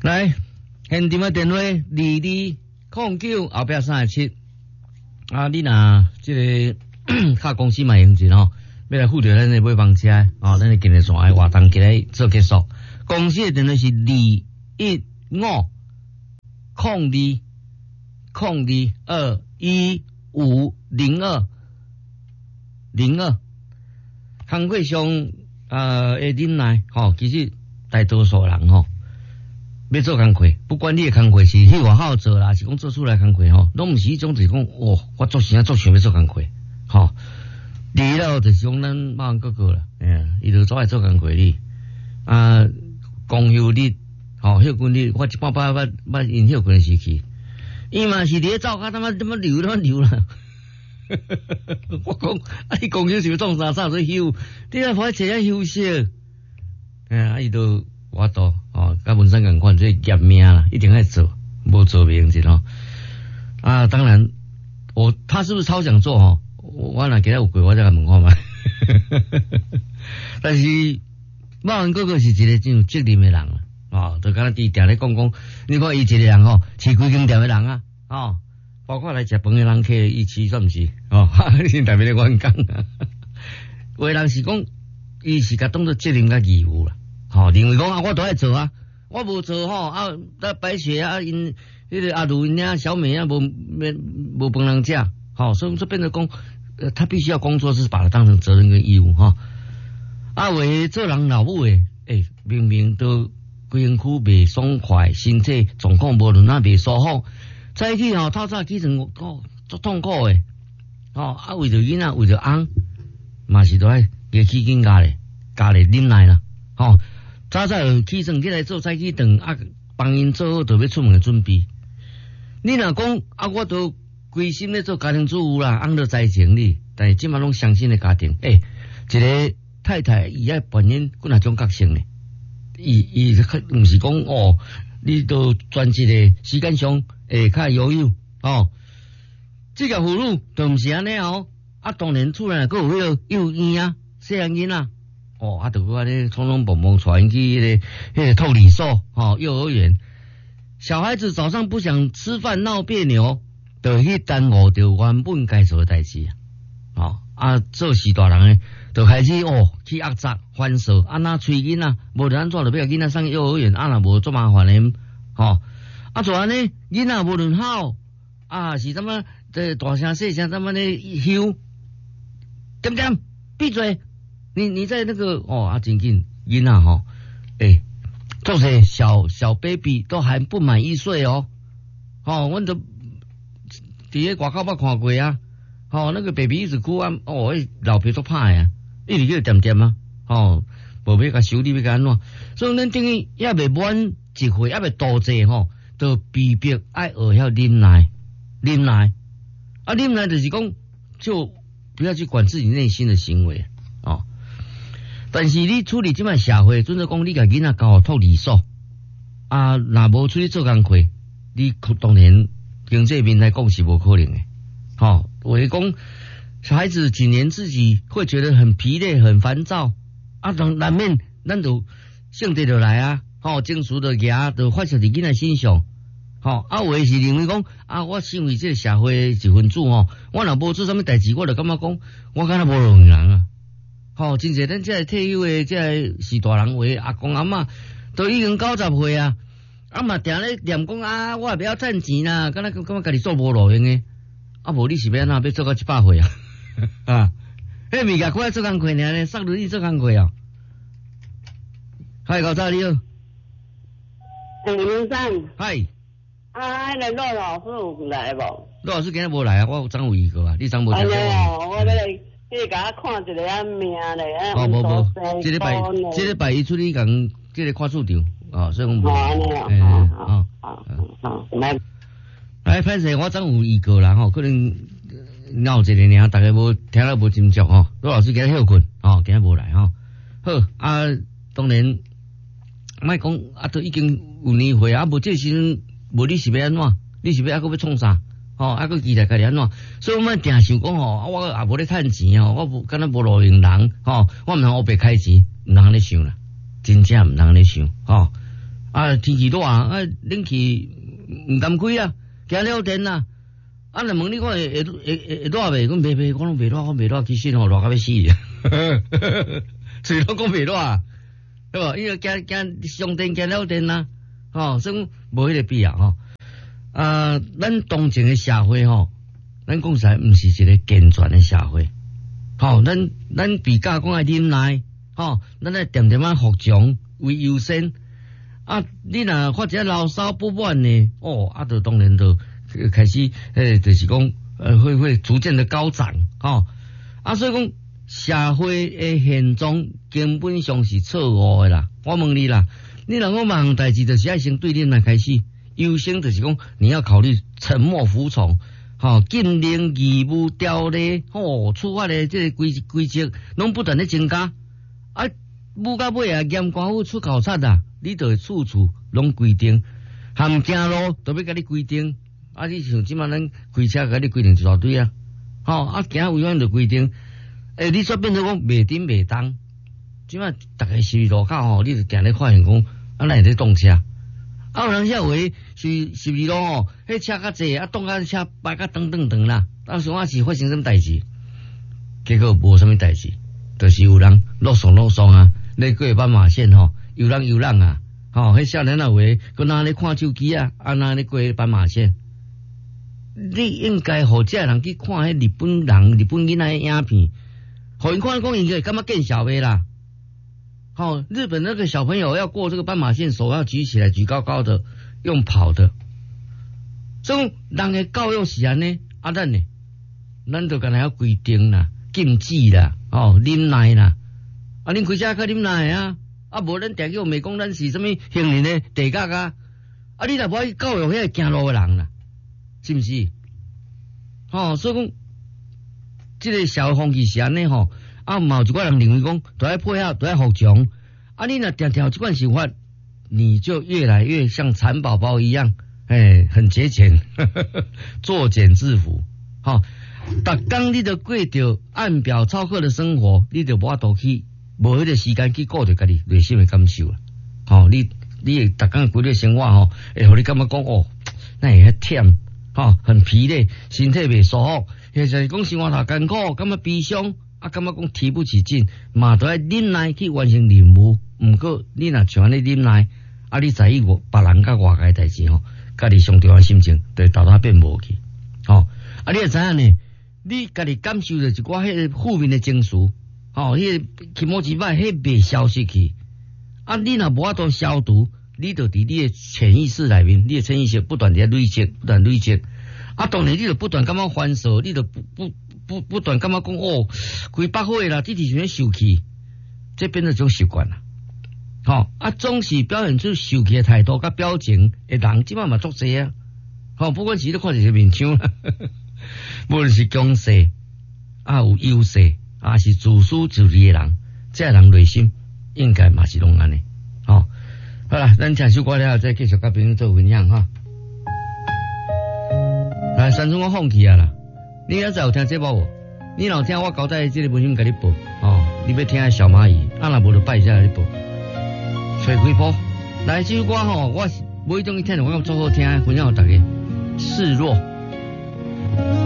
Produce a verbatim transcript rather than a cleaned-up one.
来，现场的电话二二零九后壁三十七。啊，你若即个卡公司嘛用钱吼，要来付着咱的买房车哦，咱的今日线爱活动起来做结束。公司的电话是二一五零二零二二一五零二零二。工课上呃会忍耐吼，其实大多数人吼。要做工课，不管你的工课是去外口做啦，是讲做出来工课吼，拢毋是迄种就是讲，哦，我做啥做想要做工课，吼。第一咯，就是讲咱马英哥哥啦，哎呀，伊就做爱做工课哩，啊，公休日，吼，休困日，我一半摆捌捌因休困时期，伊嘛是伫咧走，他妈他妈流他妈流啦。我讲，啊，你公休是要创啥啥做休，你来快找下休息，哎呀，伊就。我都哦，甲文山共款，这业命啦，一定要做，无做袂用钱哦。啊，当然，我他是不是超想做哦？我若今日有过，我再来问看嘛。但是马文哥哥是一个真有责任的人啊，哦，就敢若伫定咧讲讲，你看伊一个人吼，饲规间店的人啊，哦，包括来食饭的人客，伊饲算毋是？哦，你特别咧员工啊，有的人是讲，伊是甲当作责任甲义务啦。吼、哦，认为讲啊，我都爱做啊，我无做吼啊，在白雪啊，因迄个阿鲁因啊、小美啊，无无饭人食，吼、哦，所以说变成讲，呃，他必须要工作是把它当成责任跟义务哈、哦。啊，为做人老母诶，诶、欸，明明都规身躯袂爽快，身体状况无论啊袂舒服，早起吼透早起床哦，足痛苦诶，吼、哦、啊，为着囡仔，为着翁，嘛是都爱个起紧家咧，家咧忍耐啦，吼、哦。早早起床起来做早起顿，啊，帮因做好就要出门的准备。你若讲啊，我都规心咧做家庭主妇啦，翁都知情哩，但是即马拢双薪的家庭，诶、欸，一个太太伊爱扮演几哪种角色呢？伊伊毋是讲哦，你都专职的时间上会较悠悠哦。这个妇女都毋是安尼哦，啊，当然厝内佫有迄个幼婴啊，细汉囡仔。哦，啊，就安尼匆匆忙忙传去迄个迄个托理所，哦，幼儿园，小孩子早上不想吃饭闹别扭，就去耽误着原本该做的代志啊，哦，啊，做事大人诶，就开始哦去压榨反手，啊那催囡仔，无就安怎就要囡仔上幼儿园，啊若无做麻烦诶，吼、哦，啊就安尼囡仔无论好，啊是怎么这大声细声怎么咧休，点点闭嘴。你你在那个哦啊，真紧囡仔吼，诶，做些小小 baby 都还不满一岁哦，哦，阮都伫咧外口捌看过啊，哦，那个 baby 一直哭啊，哦，老皮都怕呀，一直叫点点啊，哦，无要甲修理要甲安怎，所以咱等于也未满一岁，也未多济吼，都逼迫爱学晓忍耐，忍耐，啊，忍耐就是讲，就不要去管自己内心的行为，哦。但是你处理即摆社会，准则讲你甲囡仔交互托理所，啊，若无出去做工课，你当然经济面来讲是无可能的。吼、哦，我讲小孩子几年自己会觉得很疲累、很烦躁，啊，难难免咱就性得就来啊，吼、哦，情绪就举就发泄伫囡仔身上，吼、哦，啊，有诶是认为讲啊，我身为这个社会一份子吼，我若无做啥物代志，我就感觉讲我敢若无用人啊。吼、哦，真侪咱这退休的这是大人话，阿公阿嬷都已经九十岁啊，啊嘛定咧念讲啊，我也不要趁钱啦，敢若感觉家己做无路用诶，啊无你是要安怎要做到一百岁啊？啊，迄物件过来做工课尔咧，上轮椅做工课啊。嗨，高早你好。 陈先生。 嗨。 啊，那个陆老师有来无？ 陆老师今日无来啊，我有昨有伊个啊，你昨无听到哦，我要来。你甲我看一个啊名咧，啊， 哦，无无，这礼拜这礼拜伊出去共这个看市场，哦，所以讲无。 哦，安尼啊， 哦， 好，好，来， 来，歹势，我昨有预告啦，吼，可能闹一个尔，大家无听了无真足吼。陆老师今日休困，哦，今日无来吼。好啊，当然，莫讲啊，都已经有年岁啊，无这时阵，无你是要安怎？你是要还佫要创啥？哦，啊个期待家己安怎？所以我们定想讲吼，我也无咧趁钱哦，我无敢若无路用人吼，我毋通黑白开钱，毋通安尼想啦，真正毋通安尼想吼。 啊，天气热啊，啊，冷气唔敢开啊，惊了电啊。啊，若问你讲会会会会热袂？讲袂袂，我拢袂热，我袂热，其实吼热到要死。虽然讲袂热啊，对无？因为惊惊上电惊了电啊，吼，所以讲无迄个必要吼。啊，咱当前的社会吼，咱讲实毋是一个健全的社会。吼，咱咱比较讲爱忍耐，吼，咱爱点点仔服从为优先。啊，你若发一牢骚不满呢，哦，啊，就当然就开始，诶，就是讲，呃，会会逐渐的高涨，吼，啊，所以讲社会的现状根本上是错误的啦。我问你啦，你若讲万项代志就是爱先对恁来开始，优先就是讲你要考虑沉默服从，吼，禁令义务条例，吼，处罚的这个规规则，拢不断的增加，啊，舞到尾啊，严官府出考察啊。你就处处拢规定，行正路都要甲你规定，啊！你像即马咱开车甲你规定一大堆啊，吼、哦、啊！行违反就规定，诶、欸，你说变成讲袂顶袂当，即马逐个十字路口吼，你就行咧发现讲，啊，咱会咧动车，啊，有人遐话是十字路吼，迄车较济，啊，动啊车摆甲长长长啦，当时我是发生什么代志？结果无什么代志，就是有人落爽落爽啊，咧过斑马线吼。有人有人啊，吼、哦，迄少年仔话，佮那咧看手机啊，啊那咧过斑马线。你应该互这人去看迄日本人、日本囡仔的影片，互因看讲，因就感觉见笑的啦。好、哦，日本那个小朋友要过这个斑马线，手要举起来，举高高的，用跑的。所以人的教育是安尼，啊咱呢，咱就干那要规定啦、禁止啦、哦忍耐啦，啊恁开车较忍耐啊。啊，无咱定叫袂讲咱是什么行人的地格啊！啊，你若无去教育迄个行路的人啦，是毋是？吼、哦，所以讲，即、這個社會風氣是安尼吼，啊，嘛有一寡人認為講，都要配合，都要服從。啊，你若定定這款想法，你就越來越像蠶寶寶一樣，哎，很節儉，作繭自縛。吼、哦，逐工你都過着按表操課的生活，你就無法度去。无迄個時間去顧着家己內心的感受啦，吼、哦，你你逐工規日生活吼，會互你感覺講哦，那會遐忝，吼，很疲累，身體袂舒服，或者是講生活頭艱苦，感覺悲傷，啊，感覺講提不起勁，嘛都要忍耐去完成任務。毋過你若像安尼忍耐，啊，你在意別人甲外界代志吼，家己上重要心情，就會豆豆變無去，吼、哦，啊，你會知影呢？你家己感受着一寡迄個負面的情緒。哦，迄、那個氣毛之歹，迄未消失去。啊，你若無法度消毒，你就佇你的潛意識內面，你的潛意識不斷地累積，不斷累積。啊，當然你就不斷感覺煩惱，你就不不不不斷感覺講哦，開百貨啦，弟弟想受氣，這變成一種習慣啦。吼、哦，啊，總是表現出受氣的態度甲表情的人，即擺嘛足濟啊。吼、哦，不管是你看一個面相啦，無論是強勢啊，有優勢。啊，是自私自利的人，這人內心應該嘛是攏安尼。哦，好啦，咱聽首歌了，再繼續甲朋友做分享哈。來，三春我放棄啊啦，你現在有聽節目無？你若有聽我交代這個文章甲你報，哦，你要聽下小螞蟻，啊若無就拜一下你報。吹幾波？來，這首歌吼，我每種聽着我感覺足好聽，分享給大家。示弱。